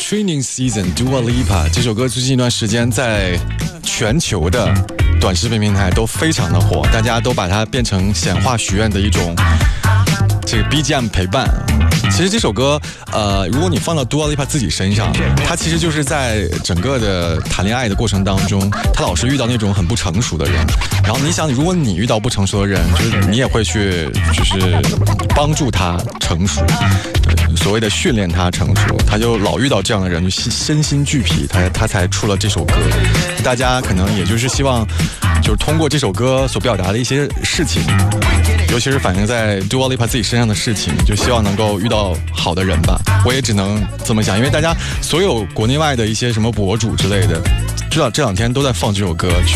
Training Season Dua Lipa 这首歌最近一段时间在全球的短视频平台都非常的火，大家都把它变成显化学院的一种这个 BGM 陪伴。其实这首歌如果你放到 Dua Lipa 自己身上，他其实就是在整个的谈恋爱的过程当中，他老是遇到那种很不成熟的人，然后你想如果你遇到不成熟的人，就是你也会去就是帮助他成熟，所谓的训练他成熟，他就老遇到这样的人，就身心俱疲，他才出了这首歌。大家可能也就是希望就是通过这首歌所表达的一些事情，尤其是反映在 Dua Lipa 自己身上的事情，就希望能够遇到好的人吧。我也只能这么想，因为大家所有国内外的一些什么博主之类的，这两天都在放这首歌。